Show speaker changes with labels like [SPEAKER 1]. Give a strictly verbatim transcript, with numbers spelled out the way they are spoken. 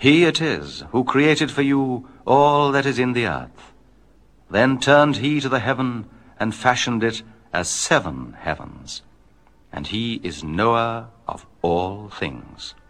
[SPEAKER 1] He it is who created for you all that is in the earth. Then turned he to the heaven and fashioned it as seven heavens. And he is knower of all things.